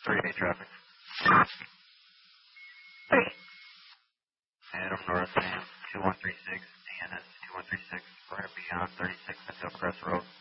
38 traffic. Adam North, 2136, DNS 2136, right beyond 36 Metro Crest Road.